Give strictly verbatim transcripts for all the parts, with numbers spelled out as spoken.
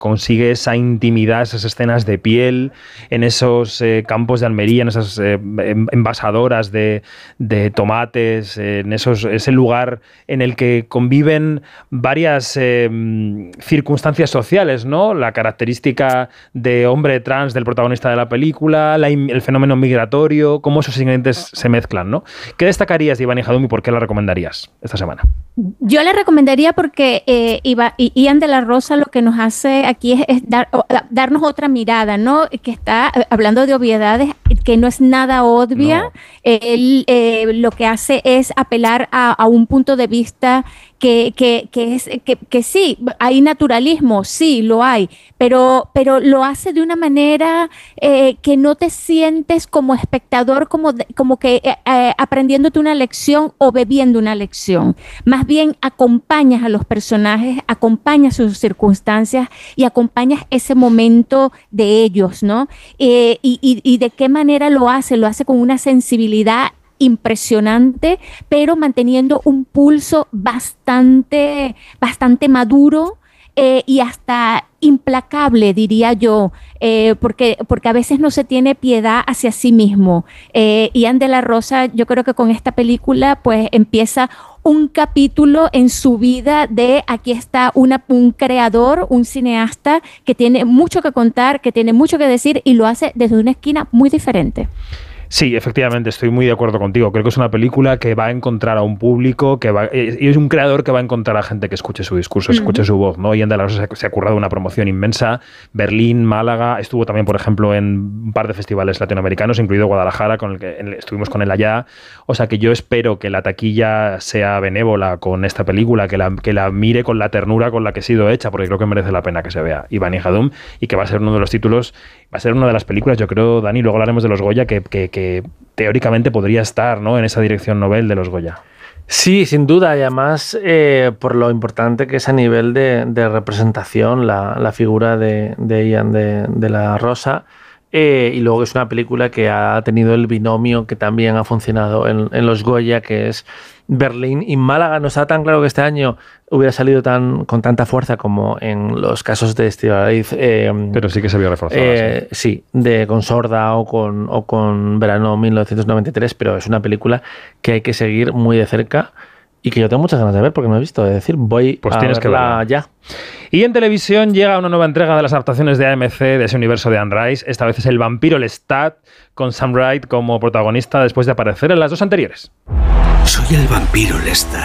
consigue esa intimidad, esas escenas de piel, en esos eh, campos de Almería, en esas eh, envasadoras de, de tomates, eh, en esos, ese lugar en el que conviven varias eh, circunstancias sociales, ¿no? La característica de hombre trans del protagonista de la película, la, el fenómeno migratorio, cómo esos ingredientes se mezclan, ¿no? ¿Qué destacarías de Iván Hijadum y por qué la recomendarías esta semana? Yo la recomendaría porque eh, Iba, Ian de la Rosa lo que nos hace aquí es, es dar, o, darnos otra mirada, ¿no? Que está hablando de obviedades, que no es nada obvia. No. Él eh, lo que hace es apelar a, a un punto de vista que, que, que, es, que, que sí, hay naturalismo, sí, lo hay, pero, pero lo hace de una manera eh, que no te sientes como espectador, como, de, como que eh, eh, aprendiéndote una lección o bebiendo una lección. Más bien acompañas a los personajes, acompañas sus circunstancias y acompañas ese momento de ellos, ¿no? Eh, y, y, y de qué manera lo hace, lo hace con una sensibilidad impresionante, pero manteniendo un pulso bastante, bastante maduro eh, y hasta implacable, diría yo, eh, porque, porque a veces no se tiene piedad hacia sí mismo. Eh, Ian de la Rosa, yo creo que con esta película pues empieza un capítulo en su vida de aquí está una, un creador, un cineasta que tiene mucho que contar, que tiene mucho que decir y lo hace desde una esquina muy diferente. Sí, efectivamente, estoy muy de acuerdo contigo. Creo que es una película que va a encontrar a un público, que va, y es un creador que va a encontrar a gente que escuche su discurso, escuche uh-huh. su voz, ¿no? Ian de la Rosa se, se ha currado una promoción inmensa. Berlín, Málaga, estuvo también, por ejemplo, en un par de festivales latinoamericanos, incluido Guadalajara, con el que en, estuvimos con él allá. O sea que yo espero que la taquilla sea benévola con esta película, que la, que la mire con la ternura con la que ha sido hecha, porque creo que merece la pena que se vea Iván Hijadum y que va a ser uno de los títulos, va a ser una de las películas, yo creo, Dani, luego hablaremos de los Goya, que, que, que que teóricamente podría estar, ¿no?, en esa dirección Nobel de los Goya. Sí, sin duda, y además eh, por lo importante que es a nivel de, de representación la, la figura de, de Ian de, de la Rosa, eh, y luego es una película que ha tenido el binomio que también ha funcionado en, en los Goya, que es Berlín y Málaga. No está tan claro que este año hubiera salido tan con tanta fuerza como en los casos de Estíbaliz. Eh, Pero sí que se vio reforzado. Eh, sí. sí, de con Sorda o con, o con Verano mil novecientos noventa y tres, pero es una película que hay que seguir muy de cerca y que yo tengo muchas ganas de ver porque no he visto. Es decir, voy pues a tienes verla que verla ya. Y en televisión llega una nueva entrega de las adaptaciones de A M C de ese universo de Anne Rice. Esta vez es El vampiro Lestat, con Sam Wright como protagonista después de aparecer en las dos anteriores. Soy el vampiro Lestat.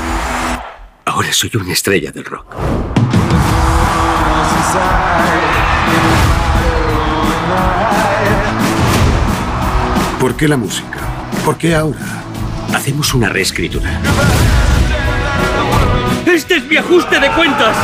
Ahora soy una estrella del rock. ¿Por qué la música? ¿Por qué ahora? Hacemos una reescritura. ¡Este es mi ajuste de cuentas!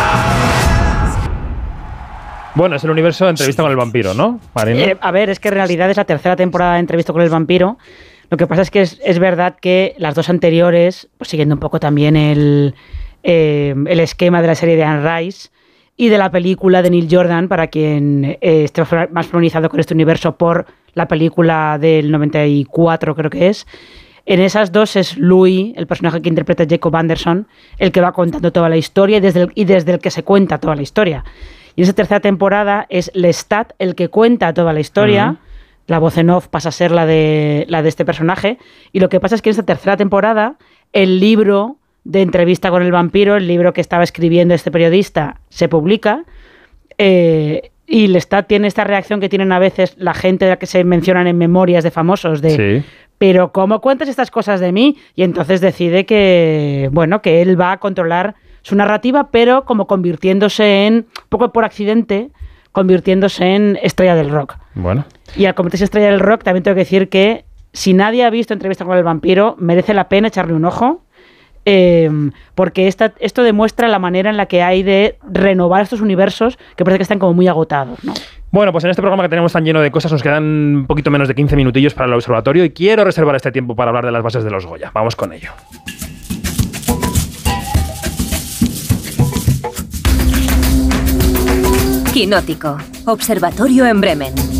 Bueno, es el universo de Entrevista con el vampiro, ¿no, Marina? Eh, a ver, es que en realidad es la tercera temporada de Entrevista con el vampiro. Lo que pasa es que es, es verdad que las dos anteriores, pues siguiendo un poco también el, eh, el esquema de la serie de Anne Rice y de la película de Neil Jordan, para quien eh, esté más familiarizado con este universo por la película del noventa y cuatro, creo que es. En esas dos es Louis, el personaje que interpreta Jacob Anderson, el que va contando toda la historia y desde el, y desde el que se cuenta toda la historia. Y en esa tercera temporada es Lestat el que cuenta toda la historia. Uh-huh. La voz en off pasa a ser la de, la de este personaje. Y lo que pasa es que en esta tercera temporada, el libro de Entrevista con el vampiro, el libro que estaba escribiendo este periodista, se publica. Eh, y Lestat tiene esta reacción que tienen a veces la gente de la que se mencionan en memorias de famosos, de sí. pero ¿cómo cuentas estas cosas de mí? Y entonces decide que, bueno, que él va a controlar su narrativa, pero como convirtiéndose en, un poco por accidente, convirtiéndose en estrella del rock. Bueno. Y al convertirse en estrella del rock, también tengo que decir que si nadie ha visto Entrevista con el vampiro, merece la pena echarle un ojo, eh, porque esta, esto demuestra la manera en la que hay de renovar estos universos que parece que están como muy agotados, ¿no? Bueno, pues en este programa que tenemos tan lleno de cosas nos quedan un poquito menos de quince minutillos para el observatorio y quiero reservar este tiempo para hablar de las bases de los Goya. Vamos con ello. Quinótico, observatorio en Bremen.